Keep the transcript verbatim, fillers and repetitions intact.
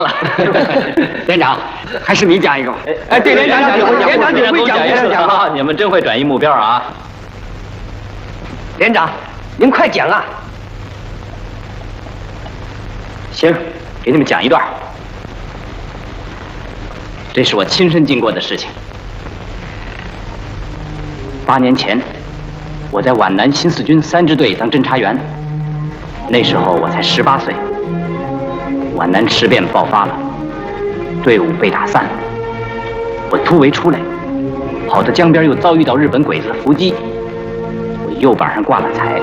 连长，还是你讲一个。哎，对，连长讲，连长你会讲故事讲啊？ 你们真会转移目标啊！ 连长，您快讲啊！ 行，给你们讲一段。这是我亲身经过的事情。八年前，我在皖南新四军三支队当侦察员，那时候我才十八岁。皖南事变爆发了，队伍被打散了。我突围出来，跑到江边又遭遇到日本鬼子伏击，我右膀上挂了彩。